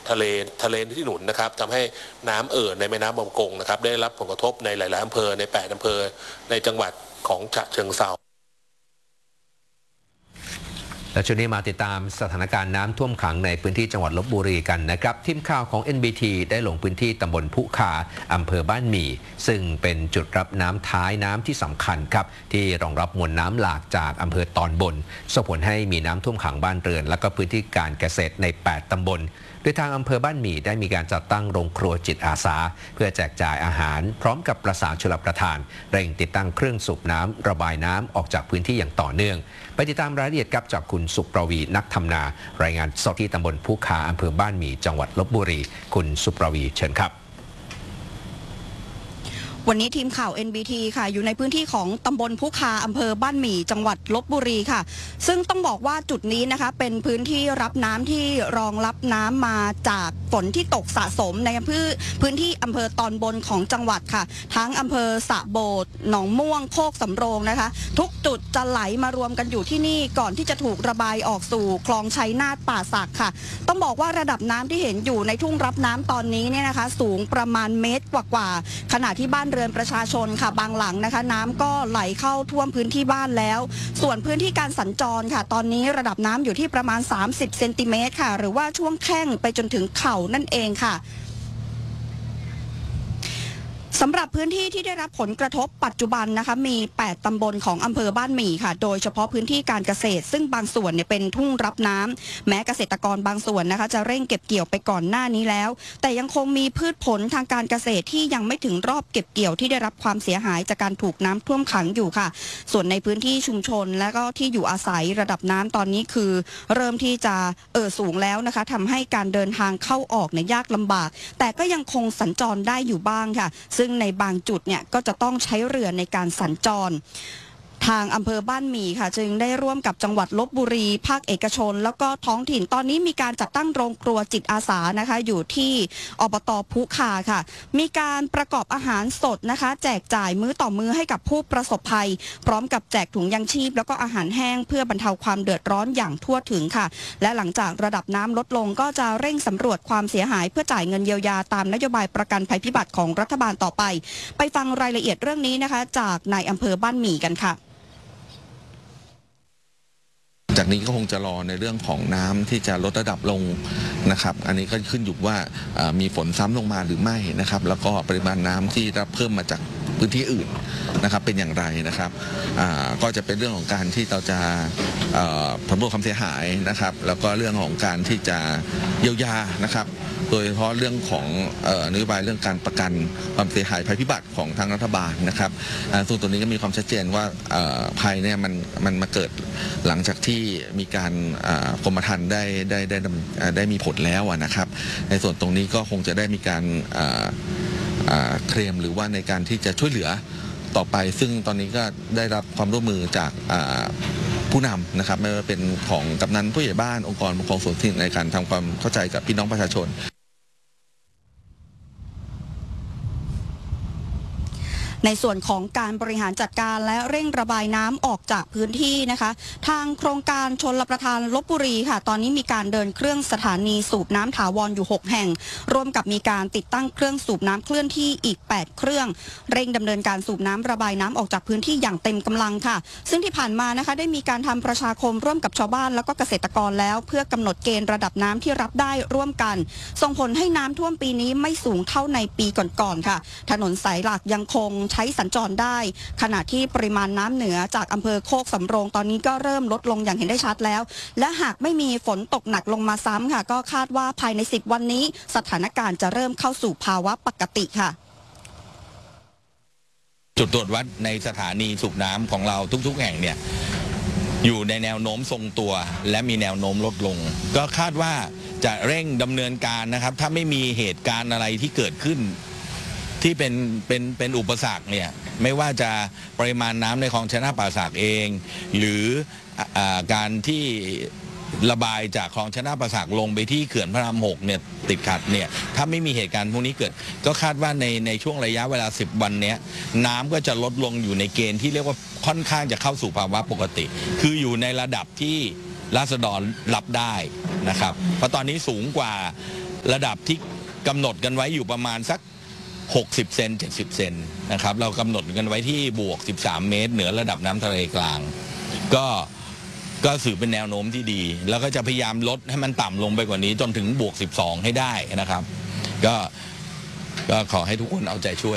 ทะเลที่หนุนนะครับทำให้น้ำในแม่น้ำบางประกงนะครับได้รับผลกระทบในหลายๆอำเภอใน8อำเภอในจังหวัดของฉะเชิงเทราและช่วงนี้มาติดตามสถานการณ์น้ำท่วมขังในพื้นที่จังหวัดลพบุรีกันนะครับทีมข่าวของ NBT ได้ลงพื้นที่ตำบลพุคาอำเภอบ้านหมี่ซึ่งเป็นจุดรับน้ำท้ายน้ำที่สำคัญครับที่รองรับมวลน้ำหลากจากอำเภอตอนบนส่งผลให้มีน้ำท่วมขังบ้านเรือนและก็พื้นที่การเกษตรใน8ตำบลโดยทางอำเภอบ้านหมี่ได้มีการจัดตั้งโรงครัวจิตอาสาเพื่อแจกจ่ายอาหารพร้อมกับประสานชลประทานเร่งติดตั้งเครื่องสูบน้ำระบายน้ำออกจากพื้นที่อย่างต่อเนื่องไปติดตามรายละเอียดกับจากคุณสุประวีนักทำนารายงานสดที่ตำบลพุคาอำเภอบ้านหมี่จังหวัดลพบุรีคุณสุประวีเชิญครับวันนี้ทีมข่าว NBT ค่ะอยู่ในพื้นที่ของตำบลพุคาอำเภอบ้านหมี่จังหวัดลพบุรีค่ะซึ่งต้องบอกว่าจุดนี้นะคะเป็นพื้นที่รับน้ำที่รองรับน้ำมาจากฝนที่ตกสะสมในพื้นที่อำเภอตอนบนของจังหวัดค่ะทั้งอำเภอสะโบดหนองม่วงโคกสำโรงนะคะทุกจุดจะไหลมารวมกันอยู่ที่นี่ก่อนที่จะถูกระบายออกสู่คลองชัยนาทป่าสักค่ะต้องบอกว่าระดับน้ำที่เห็นอยู่ในทุ่งรับน้ำตอนนี้เนี่ยนะคะสูงประมาณเมตรกว่าขณะที่บ้านเรือนประชาชนค่ะบางหลังนะคะน้ำก็ไหลเข้าท่วมพื้นที่บ้านแล้วส่วนพื้นที่การสัญจรค่ะตอนนี้ระดับน้ำอยู่ที่ประมาณ30เซนติเมตรค่ะหรือว่าช่วงแข้งไปจนถึงเข่านั่นเองค่ะสำหรับพื้นที่ที่ได้รับผลกระทบปัจจุบันนะคะมี8ตำบลของอำเภอบ้านหมี่ค่ะโดยเฉพาะพื้นที่การเกษตรซึ่งบางส่วนเนี่ยเป็นทุ่งรับน้ำแม้เกษตรกรบางส่วนนะคะจะเร่งเก็บเกี่ยวไปก่อนหน้านี้แล้วแต่ยังคงมีพืชผลทางการเกษตรที่ยังไม่ถึงรอบเก็บเกี่ยวที่ได้รับความเสียหายจากการถูกน้ำท่วมขังอยู่ค่ะส่วนในพื้นที่ชุมชนและก็ที่อยู่อาศัยระดับน้ำตอนนี้คือเริ่มที่จะสูงแล้วนะคะทำให้การเดินทางเข้าออกเนี่ยยากลำบากแต่ก็ยังคงสัญจรได้อยู่บ้างค่ะซึ่งในบางจุดเนี่ยก็จะต้องใช้เรือในการสัญจรทางอำเภอบ้านหมี่ค่ะจึงได้ร่วมกับจังหวัดลพบุรีภาคเอกชนแล้วก็ท้องถิ่นตอนนี้มีการจัดตั้งโรงครัวจิตอาสานะคะอยู่ที่อบต.พุคาค่ะมีการประกอบอาหารสดนะคะแจกจ่ายมื้อต่อมื้อให้กับผู้ประสบภัยพร้อมกับแจกถุงยังชีพแล้วก็อาหารแห้งเพื่อบรรเทาความเดือดร้อนอย่างทั่วถึงค่ะและหลังจากระดับน้ำลดลงก็จะเร่งสำรวจความเสียหายเพื่อจ่ายเงินเยียวยาตามนโยบายประกันภัยพิบัติของรัฐบาลต่อไปไปฟังรายละเอียดเรื่องนี้นะคะจากนายอำเภอบ้านหมี่กันค่ะจากนี้ก็คงจะรอในเรื่องของน้ำที่จะลดระดับลงนะครับอันนี้ก็ขึ้นอยู่ว่ามีฝนซ้ำลงมาหรือไม่นะครับแล้วก็ปริมาณน้ำที่รับเพิ่มมาจากพื้นที่อื่นนะครับเป็นอย่างไรนะครับก็จะเป็นเรื่องของการที่เราจะสำรวจความเสียหายนะครับแล้วก็เรื่องของการที่จะเยียวยานะครับโดยเฉพาะเรื่องของนโยบายเรื่องการประกันความเสียหายภัยพิบัติของทางรัฐบาลนะครับส่วนตัวนี้ก็มีความชัดเจนว่าภัยเนี่ยมันมาเกิดหลังจากที่มีการกรมธรรม์ได้มีผลแล้วนะครับในส่วนตรงนี้ก็คงจะได้มีการเคลมหรือว่าในการที่จะช่วยเหลือต่อไปซึ่งตอนนี้ก็ได้รับความร่วมมือจากผู้นำนะครับไม่ว่าเป็นของกำนันผู้ใหญ่บ้านองค์กรปกครองส่วนท้องถิ่นในการทำความเข้าใจกับพี่น้องประชาชนในส่วนของการบริหารจัดการและเร่งระบายน้ำออกจากพื้นที่นะคะทางโครงการชลประทานลพบุรีค่ะตอนนี้มีการเดินเครื่องสถานีสูบน้ำถาวรอยู่6แห่งร่วมกับมีการติดตั้งเครื่องสูบน้ำเคลื่อนที่อีก8เครื่องเร่งดำเนินการสูบน้ำระบายน้ำออกจากพื้นที่อย่างเต็มกำลังค่ะซึ่งที่ผ่านมานะคะได้มีการทำประชาคมร่วมกับชาวบ้านแล้วก็เกษตรกรแล้วเพื่อกำหนดเกณฑ์ระดับน้ำที่รับได้ร่วมกันส่งผลให้น้ำท่วมปีนี้ไม่สูงเท่าในปีก่อนๆค่ะถนนสายหลักยังคงใช้สัญจรได้ขณะที่ปริมาณน้ำเหนือจากอำเภอโคกสำโรงตอนนี้ก็เริ่มลดลงอย่างเห็นได้ชัดแล้วและหากไม่มีฝนตกหนักลงมาซ้ำค่ะก็คาดว่าภายใน10วันนี้สถานการณ์จะเริ่มเข้าสู่ภาวะปกติค่ะจุดตรวจวัดในสถานีสูบน้ำของเราทุกๆแห่งเนี่ยอยู่ในแนวโน้มทรงตัวและมีแนวโน้มลดลงก็คาดว่าจะเร่งดำเนินการนะครับถ้าไม่มีเหตุการณ์อะไรที่เกิดขึ้นที่เป็นอุปสรรคเนี่ยไม่ว่าจะปริมาณน้ำในคลองชนะป่าสักเองหรือการที่ระบายจากคลองชนะป่าสักลงไปที่เขื่อนพระราม6เนี่ยติดขัดเนี่ยถ้าไม่มีเหตุการณ์พวกนี้เกิดก็คาดว่าในช่วงระยะเวลา10วันเนี้ยน้ำก็จะลดลงอยู่ในเกณฑ์ที่เรียกว่าค่อนข้างจะเข้าสู่ภาวะปกติคืออยู่ในระดับที่ราษฎรรับได้นะครับเพราะตอนนี้สูงกว่าระดับที่กำหนดกันไว้อยู่ประมาณสัก60 เซน70 เซนนะครับเรากำหนดกันไว้ที่บวก13 เมตรเหนือระดับน้ำทะเลกลางก็ถือเป็นแนวโน้มที่ดีแล้วก็จะพยายามลดให้มันต่ำลงไปกว่านี้จนถึงบวก12ให้ได้นะครับก็ขอให้ทุกคนเอาใจช่วย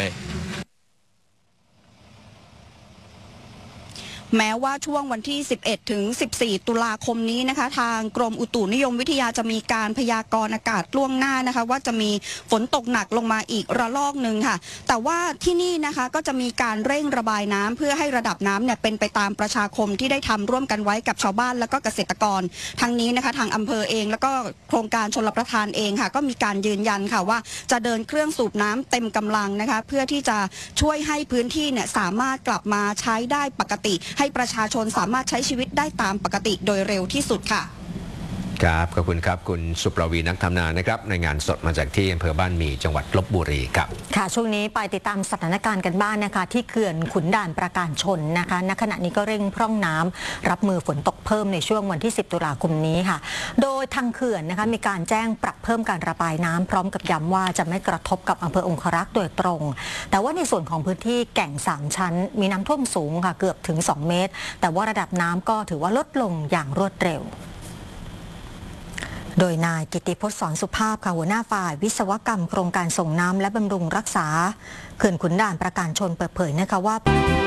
แม้ว่าช่วงวันที่ 11 ถึง 14 ตุลาคมนี้นะคะทางกรมอุตุนิยมวิทยาจะมีการพยากรณ์อากาศล่วงหน้านะคะว่าจะมีฝนตกหนักลงมาอีกระลอกหนึ่งค่ะแต่ว่าที่นี่นะคะก็จะมีการเร่งระบายน้ำเพื่อให้ระดับน้ำเนี่ยเป็นไปตามประชาคมที่ได้ทำร่วมกันไว้กับชาวบ้านและก็เกษตรกรทั้งนี้นะคะทางอำเภอเองแล้วก็โครงการชลประทานเองค่ะก็มีการยืนยันค่ะว่าจะเดินเครื่องสูบน้ำเต็มกำลังนะคะเพื่อที่จะช่วยให้พื้นที่เนี่ยสามารถกลับมาใช้ได้ปกติให้ประชาชนสามารถใช้ชีวิตได้ตามปกติโดยเร็วที่สุดค่ะครับขอบคุณครับคุณสุปรวีนักทำนานะครับในงานสดมาจากที่อำเภอบ้านหมี่จังหวัดลพบุรีครับค่ะช่วงนี้ไปติดตามสถานการณ์กันบ้าง นะคะที่เขื่อนขุนด่านประการชนนะคะณขณะนี้ก็เร่งพร่องน้ำรับมือฝนตกเพิ่มในช่วงวันที่10 ตุลาคมนี้ค่ะโดยทางเขื่อนนะคะมีการแจ้งปรับเพิ่มการระบายน้ำพร้อมกับย้ำว่าจะไม่กระทบกับอำเภอองครักษ์โดยตรงแต่ว่าในส่วนของพื้นที่แก่ง3 ชั้นมีน้ำท่วมสูงค่ะเกือบถึง2 เมตรแต่ว่าระดับน้ำก็ถือว่าลดลงอย่างรวดเร็วโดยนายกิติพจน์สอนสุภาพค่ะหัวหน้าฝ่ายวิศวกรรมโครงการส่งน้ำและบำรุงรักษาเขื่อนขุนด่านประการชนเปิดเผยนะคะว่า